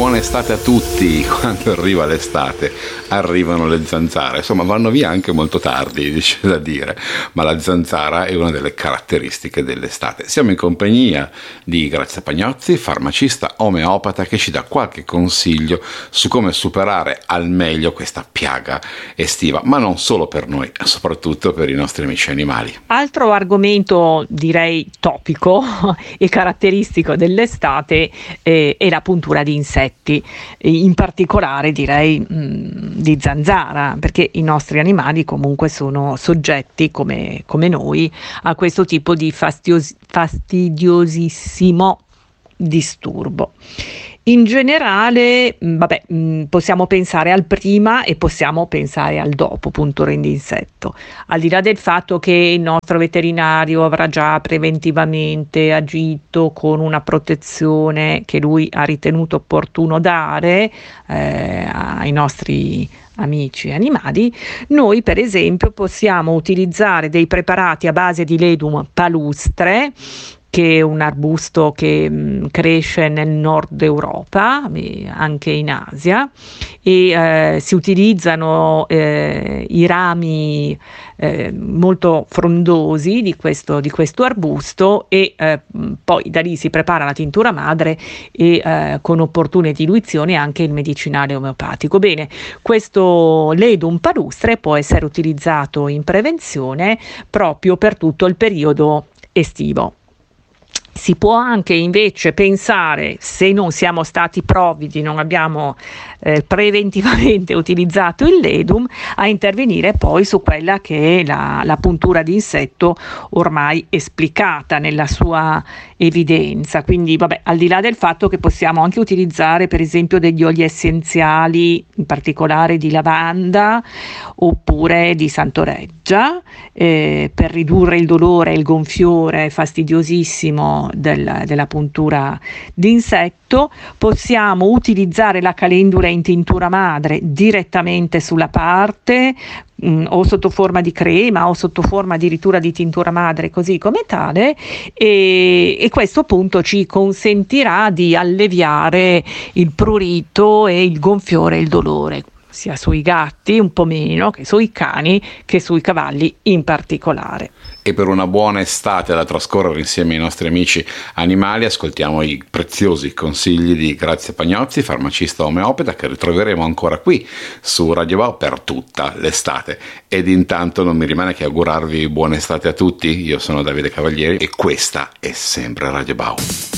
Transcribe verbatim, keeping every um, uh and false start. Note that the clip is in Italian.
buona estate a tutti. Quando arriva l'estate arrivano le zanzare, insomma vanno via anche molto tardi, dice da dire, ma la zanzara è una delle caratteristiche dell'estate. Siamo in compagnia di Grazia Pagnozzi, farmacista omeopata, che ci dà qualche consiglio su come superare al meglio questa piaga estiva, ma non solo per noi, soprattutto per i nostri amici animali. Altro argomento direi topico e caratteristico dell'estate eh, è la puntura di insetti, in particolare direi mh, di zanzara, perché i nostri animali comunque sono soggetti come, come noi a questo tipo di fastidios- fastidiosissimo disturbo. In generale, vabbè, possiamo pensare al prima e possiamo pensare al dopo punture di insetto, al di là del fatto che il nostro veterinario avrà già preventivamente agito con una protezione che lui ha ritenuto opportuno dare eh, ai nostri amici animali. Noi per esempio possiamo utilizzare dei preparati a base di Ledum palustre, che è un arbusto che mh, cresce nel nord Europa, eh, anche in Asia, e eh, si utilizzano eh, i rami eh, molto frondosi di questo, di questo arbusto e eh, poi da lì si prepara la tintura madre e eh, con opportune diluizioni anche il medicinale omeopatico. Bene, questo Ledum palustre può essere utilizzato in prevenzione proprio per tutto il periodo estivo. Si può anche invece pensare, se non siamo stati provvidi, non abbiamo eh, preventivamente utilizzato il Ledum, a intervenire poi su quella che è la, la puntura di insetto ormai esplicata nella sua evidenza. Quindi vabbè, al di là del fatto che possiamo anche utilizzare per esempio degli oli essenziali, in particolare di lavanda oppure di santoreggia, eh, per ridurre il dolore e il gonfiore fastidiosissimo Del, della puntura d'insetto, possiamo utilizzare la calendula in tintura madre direttamente sulla parte mh, o sotto forma di crema o sotto forma addirittura di tintura madre così come tale, e, e questo appunto ci consentirà di alleviare il prurito e il gonfiore e il dolore, sia sui gatti un po' meno che sui cani, che sui cavalli in particolare. E per una buona estate da trascorrere insieme ai nostri amici animali, ascoltiamo i preziosi consigli di Grazia Pagnozzi, farmacista omeopata, che ritroveremo ancora qui su Radio Bao per tutta l'estate. Ed intanto non mi rimane che augurarvi buona estate a tutti. Io sono Davide Cavalieri e questa è sempre Radio Bao.